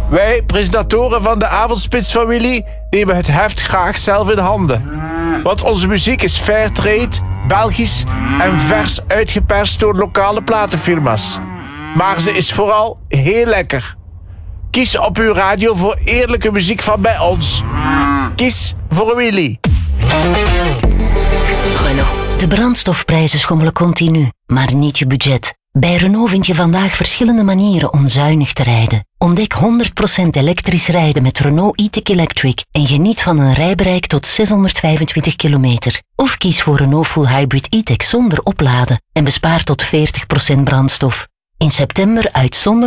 Wij, presentatoren van de avondspitsfamilie, nemen het heft graag zelf in handen. Want onze muziek is fairtrade, Belgisch en vers uitgeperst door lokale platenfirma's. Maar ze is vooral heel lekker. Kies op uw radio voor eerlijke muziek van bij ons. Kies voor Willy. Renault. De brandstofprijzen schommelen continu, maar niet je budget. Bij Renault vind je vandaag verschillende manieren om zuinig te rijden. Ontdek 100% elektrisch rijden met Renault e-tech Electric en geniet van een rijbereik tot 625 kilometer. Of kies voor Renault Full Hybrid e-tech zonder opladen en bespaar tot 40% brandstof. In september uitzonderlijk